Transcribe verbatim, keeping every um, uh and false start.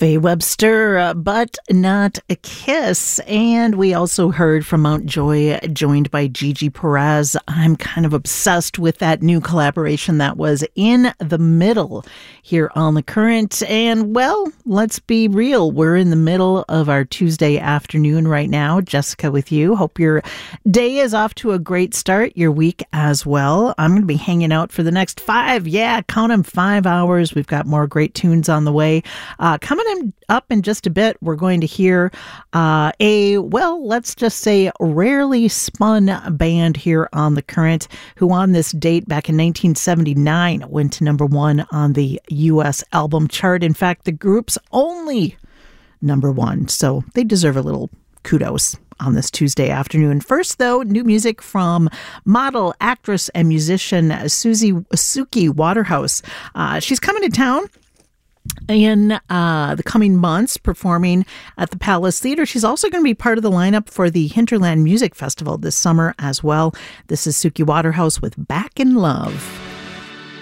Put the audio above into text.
Faye Webster, uh, But Not a Kiss. And we also heard from Mount Joy, joined by Gigi Perez. I'm kind of obsessed with that new collaboration that was In the Middle here on The Current. And, well, let's be real. We're in the middle of our Tuesday afternoon right now. Jessica with you. Hope your day is off to a great start, your week as well. I'm going to be hanging out for the next five, yeah, count them, five hours. We've got more great tunes on the way. Uh, coming in, up in just a bit, we're going to hear uh, a, well, let's just say rarely spun band here on The Current, who on this date back in nineteen seventy-nine went to number one on the U S album chart. In fact, the group's only number one, so they deserve a little kudos on this Tuesday afternoon. First, though, new music from model, actress, and musician Susie Suki Waterhouse. Uh, she's coming to town in uh, the coming months, performing at the Palace Theater. She's also going to be part of the lineup for the Hinterland Music Festival this summer as well. This is Suki Waterhouse with Back in Love.